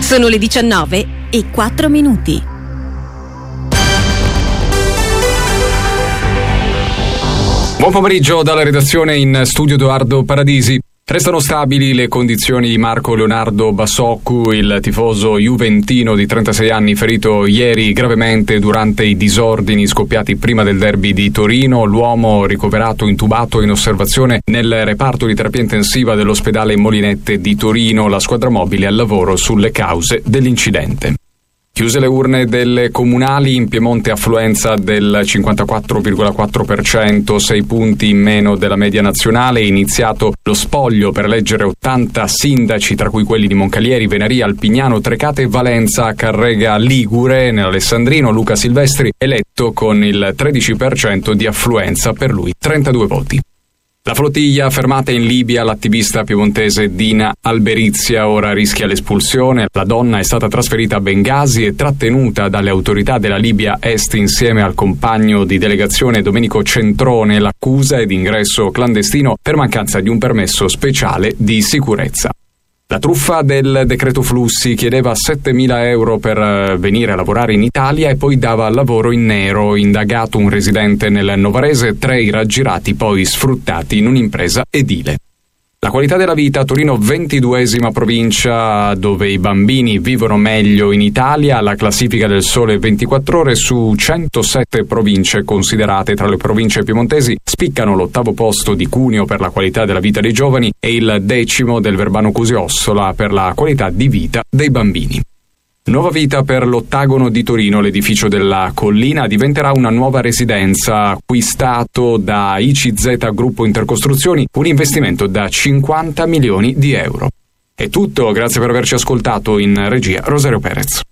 Sono le 19:04. Buon pomeriggio dalla redazione, in studio Edoardo Paradisi. Restano stabili le condizioni di Marco Leonardo Bassoccu, il tifoso juventino di 36 anni ferito ieri gravemente durante i disordini scoppiati prima del derby di Torino. L'uomo ricoverato intubato in osservazione nel reparto di terapia intensiva dell'ospedale Molinette di Torino. La squadra mobile al lavoro sulle cause dell'incidente. Chiuse le urne delle comunali, in Piemonte affluenza del 54,4%, 6 punti in meno della media nazionale. È iniziato lo spoglio per eleggere 80 sindaci, tra cui quelli di Moncalieri, Venaria, Alpignano, Trecate e Valenza. Carrega Ligure, nell'Alessandrino, Luca Silvestri eletto con il 13% di affluenza, per lui 32 voti. La flottiglia fermata in Libia l'attivista piemontese Dina Alberizia ora rischia l'espulsione. La donna è stata trasferita a Bengasi e trattenuta dalle autorità della Libia Est insieme al compagno di delegazione Domenico Centrone. L'accusa è di ingresso clandestino per mancanza di un permesso speciale di sicurezza. La truffa del decreto flussi: chiedeva 7.000 euro per venire a lavorare in Italia e poi dava lavoro in nero. Indagato un residente nel Novarese, 3 i raggirati poi sfruttati in un'impresa edile. La qualità della vita a Torino, 22esima provincia dove i bambini vivono meglio in Italia. La classifica del Sole 24 Ore: su 107 province considerate tra le province piemontesi spiccano l'8° posto di Cuneo per la qualità della vita dei giovani e il 10° del Verbano Cusio-Ossola per la qualità di vita dei bambini. Nuova vita per l'Ottagono di Torino. L'edificio della Collina diventerà una nuova residenza, acquistato da ICZ Gruppo Intercostruzioni, un investimento da 50 milioni di euro. È tutto, grazie per averci ascoltato. In regia Rosario Perez.